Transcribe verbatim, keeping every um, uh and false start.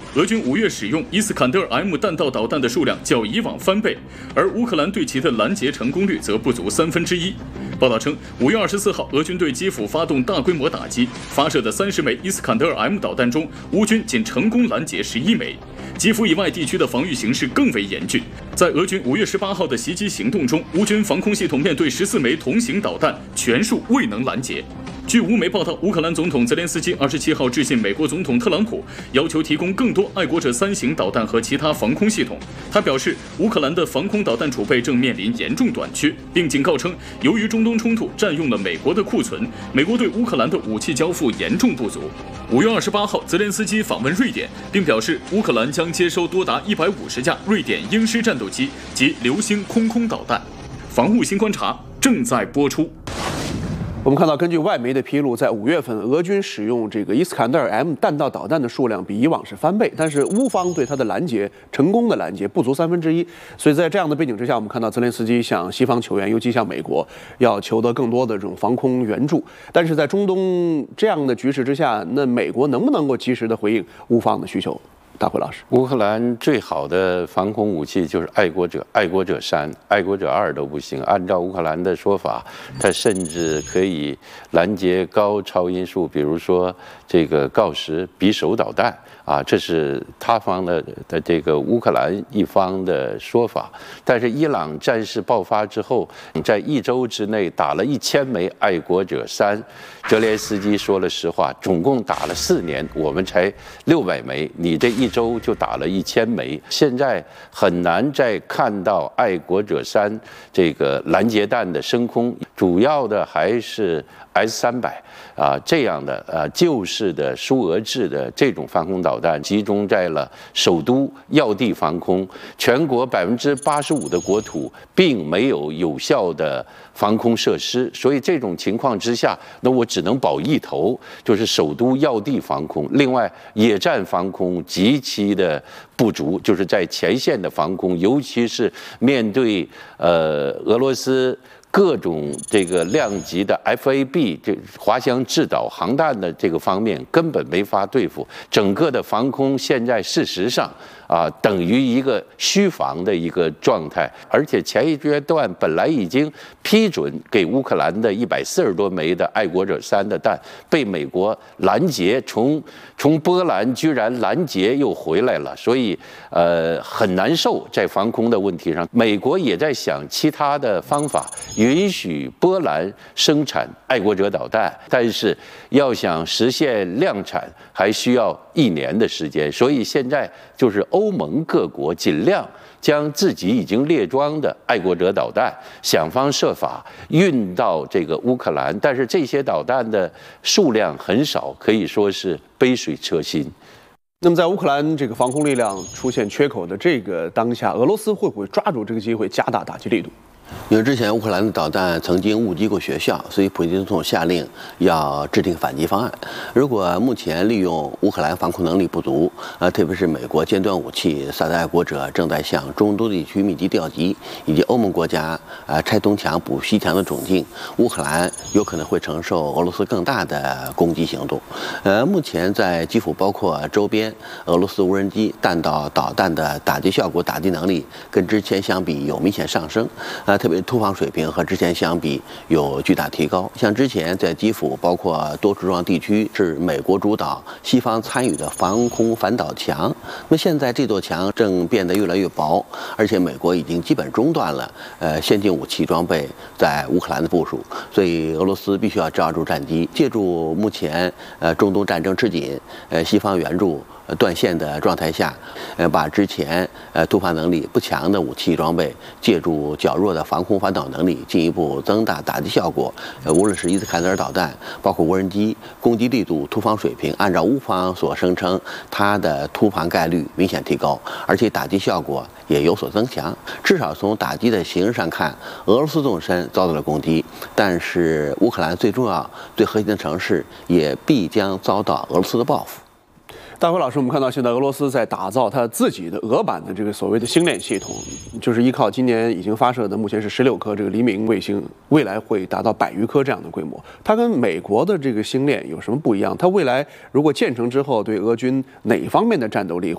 俄军五月使用伊斯坎德尔 M 弹道导弹的数量较以往翻倍，而乌克兰对其的拦截成功率则不足三分之一。报道称，五月二十四号，俄军对基辅发动大规模打击，发射的三十枚伊斯坎德尔 M 导弹中，乌军仅成功拦截十一枚。基辅以外地区的防御形势更为严峻。在俄军五月十八号的袭击行动中，乌军防空系统面对十四枚同型导弹，全数未能拦截。据乌媒报道，乌克兰总统泽连斯基二十七号致信美国总统特朗普，要求提供更多爱国者三型导弹和其他防空系统。他表示，乌克兰的防空导弹储备正面临严重短缺，并警告称，由于中东冲突占用了美国的库存，美国对乌克兰的武器交付严重不足。五月二十八号，泽连斯基访问瑞典，并表示乌克兰将接收多达一百五十架瑞典鹰狮战斗机及流星空空导弹。防务新观察正在播出。 我们看到，根据外媒的披露，在五月份，俄军使用这个伊斯坎德尔 M 弹道导弹的数量比以往是翻倍，但是乌方对它的拦截成功的拦截不足三分之一。所以在这样的背景之下，我们看到泽连斯基向西方求援，尤其向美国，要求得更多的这种防空援助。但是在中东这样的局势之下，那美国能不能够及时的回应乌方的需求？大辉老师， 乌克兰最好的防空武器就是爱国者，爱国者三、爱国者二都不行。按照乌克兰的说法，它甚至可以拦截高超音速，比如说这个锆石匕首导弹啊，这是他方的的这个乌克兰一方的说法。但是伊朗战事爆发之后，在一周之内打了一千枚爱国者三，泽连斯基说了实话，总共打了四年，我们才六百枚，你这一周就打了一千枚，现在很难再看到爱国者三这个拦截弹的升空，主要的还是 S 三百啊这样的啊旧式的苏俄制的这种防空导弹，集中在了首都要地防空，全国百分之八十五的国土并没有有效的防空设施，所以这种情况之下，那我只能保一头，就是首都要地防空。另外，野战防空极其的不足，就是在前线的防空，尤其是面对呃俄罗斯各种这个量级的 F A B 这滑翔制导航弹的这个方面根本没法对付，整个的防空现在事实上啊等于一个虚防的一个状态，而且前一阶段本来已经批准给乌克兰的一百四十多枚的爱国者三的弹被美国拦截，从从波兰居然拦截又回来了，所以呃很难受。在防空的问题上，美国也在想其他的方法。允许波兰生产爱国者导弹，但是要想实现量产，还需要一年的时间。所以现在就是欧盟各国尽量将自己已经列装的爱国者导弹，想方设法运到这个乌克兰。但是这些导弹的数量很少，可以说是杯水车薪。 那么，在乌克兰这个防空力量出现缺口的这个当下，俄罗斯会不会抓住这个机会加大打击力度？ 因为之前乌克兰的导弹曾经误击过学校，所以普京总统下令要制定反击方案。如果目前利用乌克兰防空能力不足，呃，特别是美国尖端武器萨德爱国者正在向中东地区密集调集，以及欧盟国家呃拆东墙补西墙的窘境，乌克兰有可能会承受俄罗斯更大的攻击行动。呃，目前在基辅包括周边，俄罗斯无人机弹道导弹的打击效果、打击能力跟之前相比有明显上升。呃，特别突防水平和之前相比有巨大提高。像之前在基辅，包括多处重要地区是美国主导、西方参与的防空反导墙。那么现在这座墙正变得越来越薄，而且美国已经基本中断了呃先进武器装备在乌克兰的部署，所以俄罗斯必须要抓住战机，借助目前呃中东战争吃紧、呃西方援助断线的状态下，呃，把之前呃突发能力不强的武器装备，借助较弱的防空反导能力，进一步增大打击效果。呃，无论是伊斯坎德尔导弹，包括无人机，攻击力度、突防水平，按照乌方所声称，它的突防概率明显提高，而且打击效果也有所增强。至少从打击的形式上看，俄罗斯纵深遭到了攻击，但是乌克兰最重要、最核心的城市也必将遭到俄罗斯的报复。 大辉老师，我们看到现在俄罗斯在打造它自己的俄版的这个所谓的星链系统，就是依靠今年已经发射的目前是十六颗这个黎明卫星，未来会达到百余颗这样的规模。它跟美国的这个星链有什么不一样？它未来如果建成之后，对俄军哪方面的战斗力